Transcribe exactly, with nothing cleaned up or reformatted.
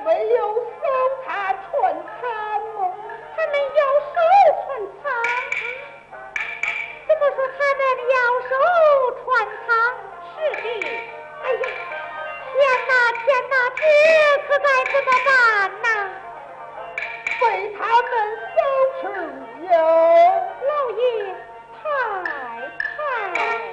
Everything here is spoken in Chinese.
没有搜查穿仓吗？ 他们要收穿仓？怎么说他们要收穿仓？ 是的。 哎呀，天哪天哪，这可该怎么办呢？ 被他们搜去呀！